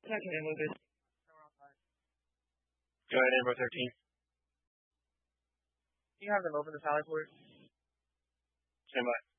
Okay, Lucas. Go ahead, Amber 13. You have them open the Sally port. Stand by.